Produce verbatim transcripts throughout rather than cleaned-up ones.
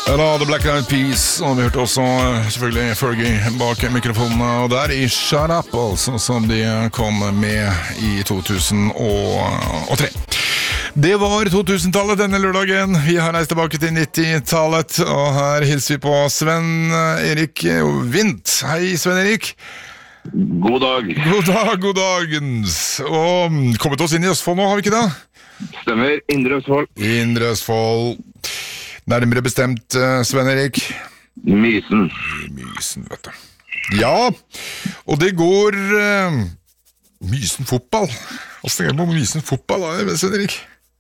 Da, The Black Eyed Peas, og vi hørte også selvfølgelig Fergie bak mikrofonene, og der i Shut Up, altså, som de kom med i to tusen og tre. Det var to tusen-tallet denne lørdagen. Vi har reist tilbake til nitti-tallet, og her hilser vi på Sven-Erik Windt. Hei, Sven-Erik. God dag. God dag, god dagens. Og kommet oss inn i Østfold nå, har vi ikke det? Stemmer, Indre Østfold. Indre Østfold. Nærmere bestemt, Sven-Erik? Mysen. Mysen, vet du. Ja, og det går uh, Mysen fotball. Hvordan er det med Mysen fotball, da, Sven-Erik?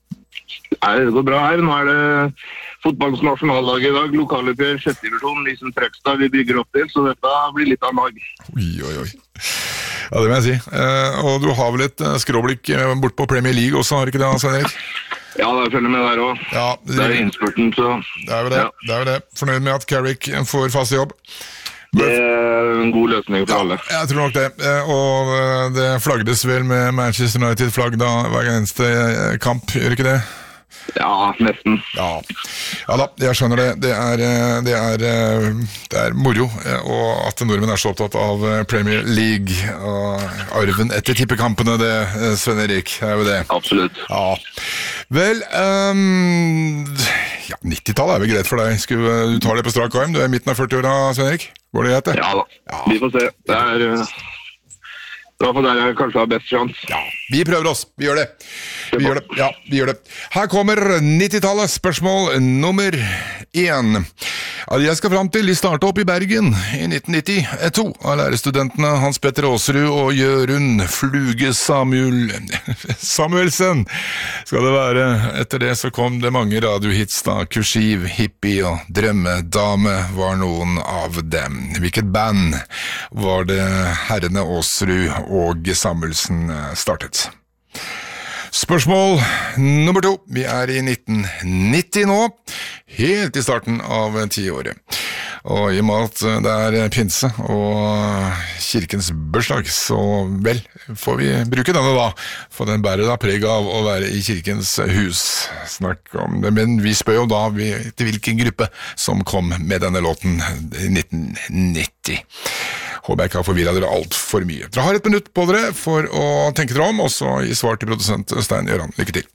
Det går bra her. Nå er det fotballens nasjonaldag i dag. Lokaloppgjør, sjette divisjon, Mysen Trøgstad vi bygger opp til, så dette blir litt av en dag. Oi, oi, oi. Ja, det må jeg si. Uh, og du har vel et skråblikk bort på Premier League også, har ikke det, Sven-Erik? Ja, det følger med der også. Ja, det, det er innspurten, så... Det er jo det, ja. det er jo det. Fornøyd med at Carrick får fast jobb. Det er en god løsning for ja, alle. Jeg tror nok det. Og det flagdes vel med Manchester United-flagg da hver eneste kamp, gjør ikke det? Ja, nesten. Ja. ja da, jeg skjønner det. Det er, det er, det er moro, og at nordmenn er så opptatt av Premier League og arven etter tippekampene, det, Sven-Erik, er jo det. Absolutt. Ja. Vel, um, ja, nitti-tallet er vel greit for deg. Skulle du ta det på strak arm? Du er i midten av førti-åra, Sven-Erik. Går det greit, det? Ja da, ja. Vi får se. Det er... Det var for der jeg kanskje har best sjans. Ja, vi prøver oss. Vi gjør det. Vi gjør det. Ja, vi gjør det. Her kommer nitti-tallet. Spørsmål nummer én. Jeg skal frem til de startet opp i Bergen i nitten nittito av lærerstudentene Hans Petter Aasrud og Jørund Fluge Samuel Samuelsen skal det være. Etter det så kom det mange radiohits da. Kursiv, Hippie og Drømmedame var noen av dem. Hvilket band var det herrene Aasrud og Samuelsen startet? Spørsmål nummer to. Vi er i nitten nitti nå, helt i starten av tiåret. Og i og med at det er pinse og kirkens bursdag, så vel, får vi bruke denne da, for den bærer da preg av å være i kirkens hus. Snakk om det, men vi spør jo da til hvilken gruppe som kom med denne låten i nitten nitti. Håper jeg ikke har forvirret dere alt for mye. Dere har et minutt på dere for å tenke dere om, og så i svar til produsent Stein Gjøran. Lykke til.